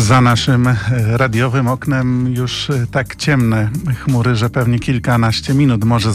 Za naszym radiowym oknem już tak ciemne chmury, że pewnie kilkanaście minut może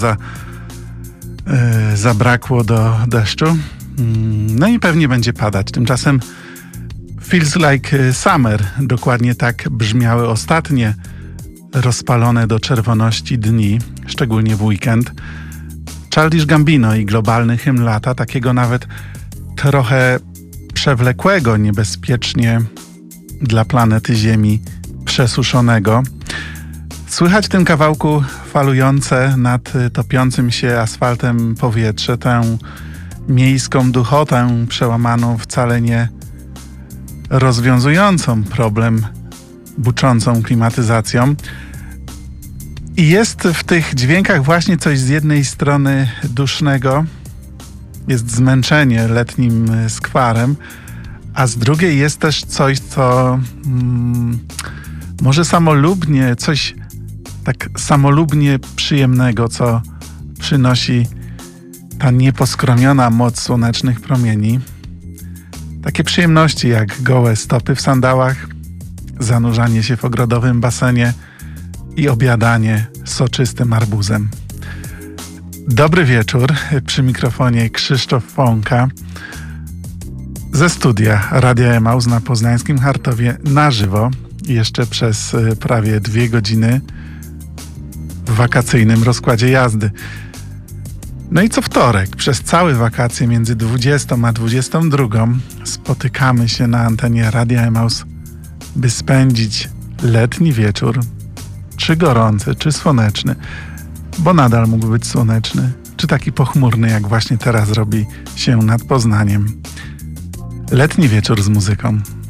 zabrakło do deszczu. No i pewnie będzie padać. Tymczasem Feels Like Summer. Dokładnie tak brzmiały ostatnie rozpalone do czerwoności dni, szczególnie w weekend. Childish Gambino i globalny hymn lata, takiego nawet trochę przewlekłego, niebezpiecznie dla planety Ziemi przesuszonego. Słychać w tym kawałku falujące nad topiącym się asfaltem powietrze, tę miejską duchotę przełamaną wcale nie rozwiązującą problem buczącą klimatyzacją. I jest w tych dźwiękach właśnie coś z jednej strony dusznego, jest zmęczenie letnim skwarem, a z drugiej jest też coś, co może samolubnie, coś tak samolubnie przyjemnego, co przynosi ta nieposkromiona moc słonecznych promieni. Takie przyjemności jak gołe stopy w sandałach, zanurzanie się w ogrodowym basenie i obiadanie soczystym arbuzem. Dobry wieczór, przy mikrofonie Krzysztof Fąka ze studia Radia Emaus na poznańskim Chartowie na żywo, jeszcze przez prawie 2 godziny w wakacyjnym rozkładzie jazdy. No i co wtorek, przez całe wakacje między 20 a 22 spotykamy się na antenie Radia Emaus, by spędzić letni wieczór, czy gorący, czy słoneczny, bo nadal mógł być słoneczny, czy taki pochmurny, jak właśnie teraz robi się nad Poznaniem. Letni wieczór z muzyką.